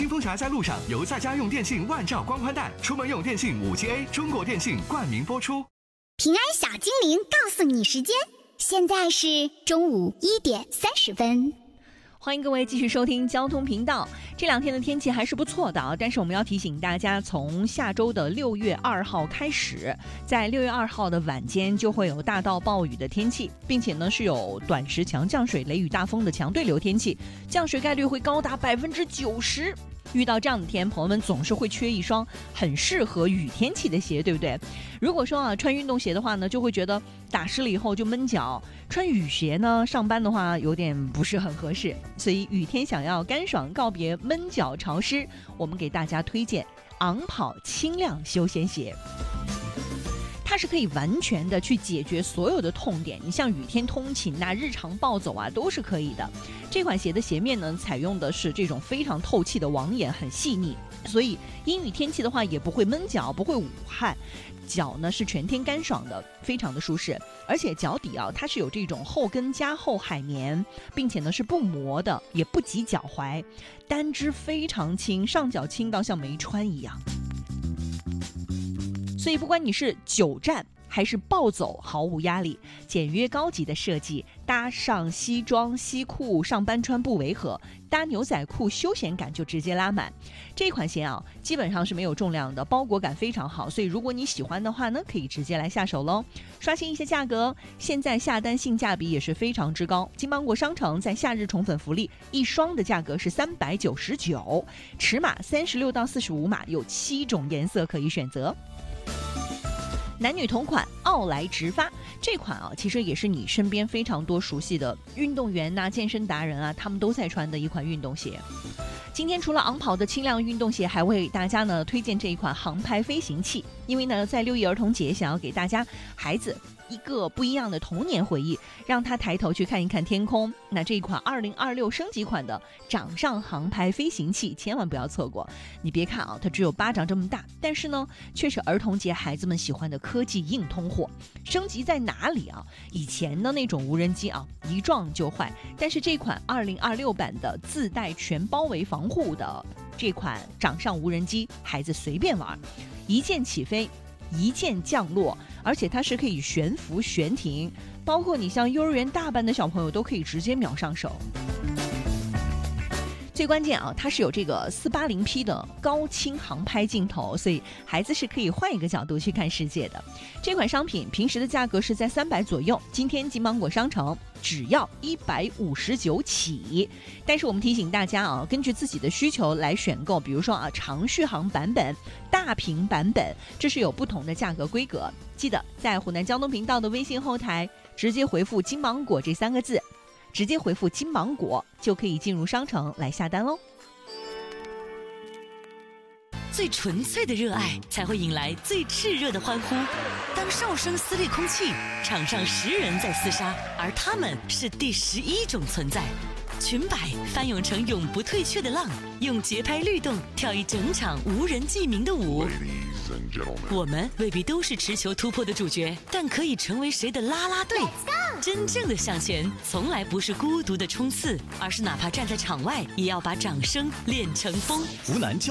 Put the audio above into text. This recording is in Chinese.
清风侠在路上由在家用电信万兆光宽带，出门用电信5G A， 中国电信冠名播出。 平安小精灵告诉你时间，现在是中午1点30分。 欢迎各位继续收听交通频道。这2天的天气还是不错的啊，但是我们要提醒大家，从下周的6月2号开始，在6月2号的晚间就会有大到暴雨的天气，并且呢是有短时强降水、雷雨大风的强对流天气，降水概率会高达90%。遇到这样的天，朋友们总是会缺一双很适合雨天气的鞋，对不对？如果说穿运动鞋的话呢，就会觉得打湿了以后就闷脚；穿雨鞋呢，上班的话有点不是很合适。所以雨天想要干爽，告别闷脚潮湿，我们给大家推荐昂跑轻量休闲鞋。它是可以完全的去解决所有的痛点，你像雨天通勤日常暴走都是可以的。这款鞋的鞋面呢，采用的是这种非常透气的网眼，很细腻，所以阴雨天气的话也不会闷脚，不会捂汗，脚呢是全天干爽的，非常的舒适。而且脚底它是有这种厚跟加厚海绵，并且呢是不磨的，也不挤脚踝，单支非常轻，上脚轻到像没穿一样。所以不管你是久站还是暴走，毫无压力，简约高级的设计，搭上西装西裤上班穿不违和，搭牛仔裤休闲感就直接拉满。这款鞋基本上是没有重量的，包裹感非常好，所以如果你喜欢的话呢，可以直接来下手咯。刷新一些价格，现在下单性价比也是非常之高。金芒果商城在夏日宠粉福利，一双的价格是399，尺码36到45码，有7种颜色可以选择。男女同款奥莱直发，这款其实也是你身边非常多熟悉的运动员健身达人他们都在穿的一款运动鞋。今天除了昂跑的轻量运动鞋，还为大家呢推荐这一款航拍飞行器，因为呢在6一儿童节，想要给大家孩子一个不一样的童年回忆，让他抬头去看一看天空。那这一款2026升级款的掌上航拍飞行器千万不要错过。你别看它只有巴掌这么大，但是呢却是儿童节孩子们喜欢的科技硬通货。升级在哪里以前的那种无人机一撞就坏，但是这款2026版的自带全包围防护的这款掌上无人机，孩子随便玩，一键起飞，一键降落，而且它是可以悬浮悬停，包括你像幼儿园大班的小朋友都可以直接秒上手。最关键它是有这个480P 的高清航拍镜头，所以孩子是可以换一个角度去看世界的。这款商品平时的价格是在300左右，今天金芒果商城只要159起。但是我们提醒大家根据自己的需求来选购，比如说长续航版本、大屏版本，这是有不同的价格规格。记得在湖南交通频道的微信后台直接回复金芒果这3个字，直接回复金芒果就可以进入商城来下单喽。 最纯粹的热爱才会引来最炽热的欢呼。当哨声撕裂空气，场上10人在厮杀，而他们是第11种存在。裙摆翻涌成永不退却的浪，用节拍律动跳一整场无人记名的舞。我们未必都是持球突破的主角，但可以成为谁的啦啦队。真正的向前从来不是孤独的冲刺，而是哪怕站在场外也要把掌声练成风。 湖南